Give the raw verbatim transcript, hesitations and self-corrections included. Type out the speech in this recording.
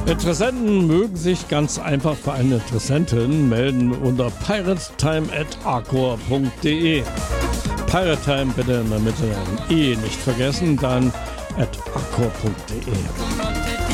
Interessenten mögen sich ganz einfach für eine Interessentin melden unter piratestime at arcor punkt de. Pirate Time bitte in der Mitte ein E nicht vergessen, dann at arcor punkt de.